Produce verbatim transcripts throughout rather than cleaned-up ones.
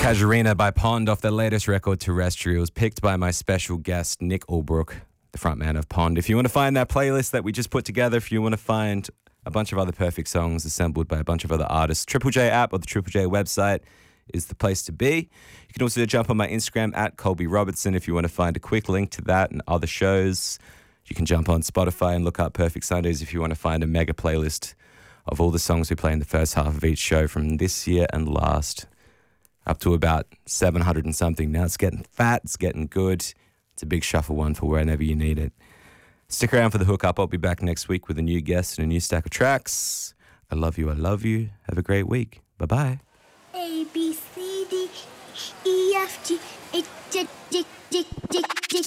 Casuarina by Pond off their latest record, Terrestrials, picked by my special guest, Nick Albrook, the frontman of Pond. If you want to find that playlist that we just put together, if you want to find a bunch of other perfect songs assembled by a bunch of other artists, Triple J app or the Triple J website is the place to be. You can also jump on my Instagram at Colby Robertson if you want to find a quick link to that and other shows. You can jump on Spotify and look up Perfect Sundays if you want to find a mega playlist of all the songs we play in the first half of each show from this year and last, up to about seven hundred and something. Now it's getting fat, it's getting good. It's a big shuffle one for whenever you need it. Stick around for the hookup. I'll be back next week with a new guest and a new stack of tracks. I love you, I love you. Have a great week. Bye-bye. A, B, C, D, E, F, G, H, J, J, J, J, J,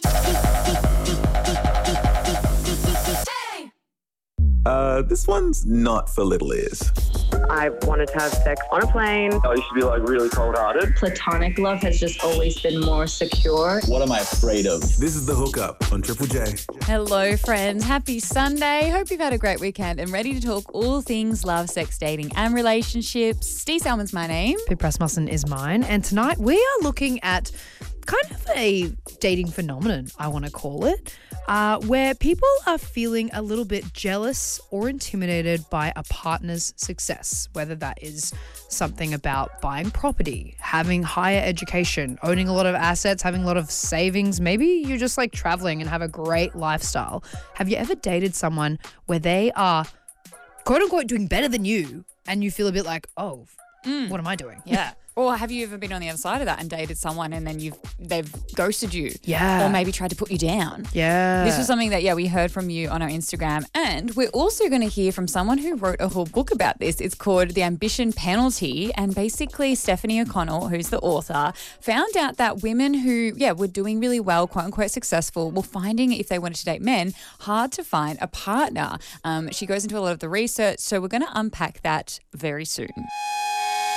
Uh, this one's not for little ears. I wanted to have sex on a plane. I used to be like really cold-hearted. Platonic love has just always been more secure. What am I afraid of? This is The Hookup on Triple J. Hello, friends. Happy Sunday. Hope you've had a great weekend and ready to talk all things love, sex, dating and relationships. Steve Salmon's my name. Pip Rasmussen is mine. And tonight we are looking at kind of a dating phenomenon, I want to call it, uh, where people are feeling a little bit jealous or intimidated by a partner's success, whether that is something about buying property, having higher education, owning a lot of assets, having a lot of savings. Maybe you're just like traveling and have a great lifestyle. Have you ever dated someone where they are quote unquote doing better than you and you feel a bit like, oh, mm. what am I doing? Yeah. Or have you ever been on the other side of that and dated someone and then you've they've ghosted you? Yeah. Or maybe tried to put you down? Yeah. This was something that, yeah, we heard from you on our Instagram. And we're also going to hear from someone who wrote a whole book about this. It's called The Ambition Penalty. And basically Stephanie O'Connell, who's the author, found out that women who, yeah, were doing really well, quote unquote successful, were finding, if they wanted to date men, hard to find a partner. Um, she goes into a lot of the research. So we're going to unpack that very soon.